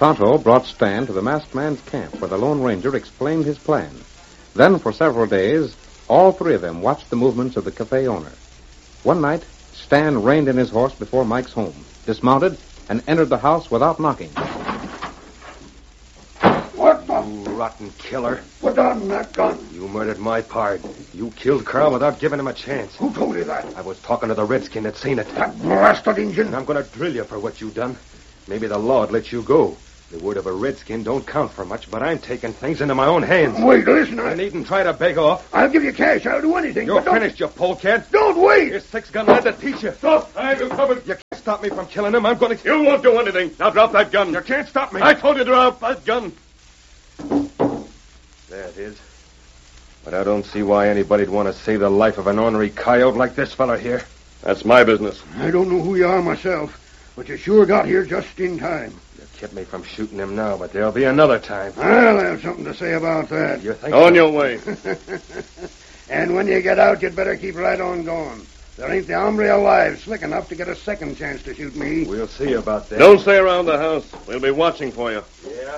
Tonto brought Stan to the masked man's camp, where the Lone Ranger explained his plan. Then, for several days, all three of them watched the movements of the cafe owner. One night, Stan reined in his horse before Mike's home, dismounted, and entered the house without knocking. What the? You rotten killer. Put down that gun. You murdered my pard. You killed Carl without giving him a chance. Who told you that? I was talking to the redskin that seen it. That blasted Injun. And I'm going to drill you for what you done. Maybe the law'd let you go. The word of a redskin don't count for much, but I'm taking things into my own hands. Wait, listen. You needn't try to beg off. I'll give you cash. I'll do anything. You're finished, you polecat. Don't wait. Your six-gun lad to teach you. Stop! I have you covered. You can't stop me from killing him. I'm going to... You won't do anything. Now drop that gun. You can't stop me. I told you to drop that gun. There it is. But I don't see why anybody'd want to save the life of an ornery coyote like this fella here. That's my business. I don't know who you are myself, but you sure got here just in time. You kept me from shooting him now, but there'll be another time. I'll have something to say about that. You think On your way. And when you get out, you'd better keep right on going. There ain't the hombre alive slick enough to get a second chance to shoot me. We'll see about that. Don't stay around the house. We'll be watching for you. Yeah?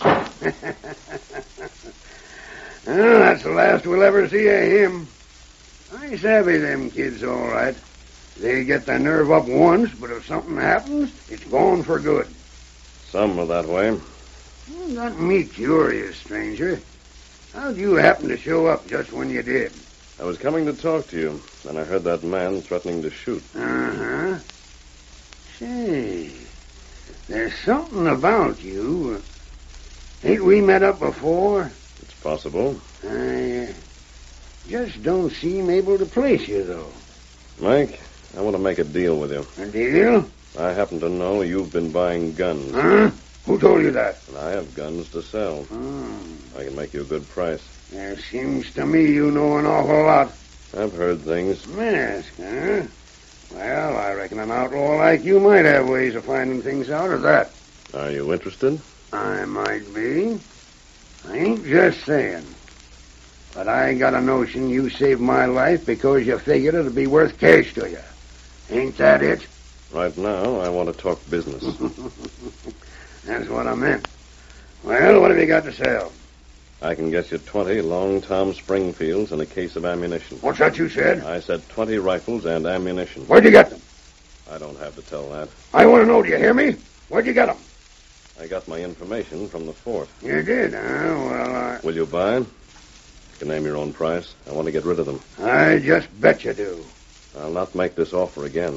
Well, that's the last we'll ever see of him. I savvy them kids all right. They get their nerve up once, but if something happens, it's gone for good. Some are that way. Well, got me curious, stranger. How'd you happen to show up just when you did? I was coming to talk to you, and I heard that man threatening to shoot. Uh-huh. Say, there's something about you. Ain't we met up before? It's possible. I just don't seem able to place you, though. Mike, I want to make a deal with you. A deal? I happen to know you've been buying guns. Huh? Who told you that? And I have guns to sell. I can make you a good price. There seems to me you know an awful lot. I've heard things. Mask, huh? Well, I reckon an outlaw like you might have ways of finding things out of that. Are you interested? I might be. I ain't just saying. But I got a notion you saved my life because you figured it'd be worth cash to you. Ain't that it? Right now, I want to talk business. That's what I meant. Well, what have you got to sell? I can get you 20 Long Tom Springfields and a case of ammunition. What's that you said? I said 20 rifles and ammunition. Where'd you get them? I don't have to tell that. I want to know, do you hear me? Where'd you get them? I got my information from the fort. You did, huh? Well, Will you buy? You can name your own price. I want to get rid of them. I just bet you do. I'll not make this offer again.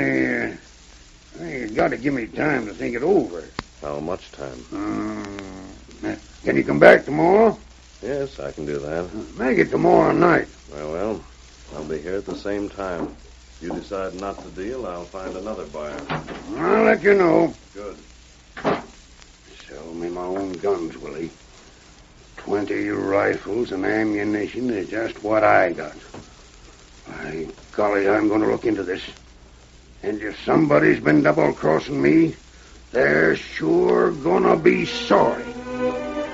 You got to give me time to think it over. How much time? Can you come back tomorrow? Yes, I can do that. Make it tomorrow night. Well, I'll be here at the same time. If you decide not to deal, I'll find another buyer. I'll let you know. Good. Sell me my own guns, Willie. 20 rifles and ammunition is just what I got. By golly, I'm going to look into this. And if somebody's been double-crossing me, they're sure gonna be sorry.